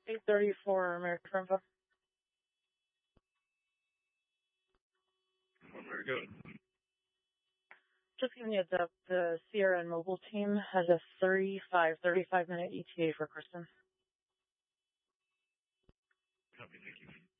834 American Front. Very good. Just giving you a heads up, the Sierra and Mobile team has a 35-minute ETA for Kristen. Copy, thank you.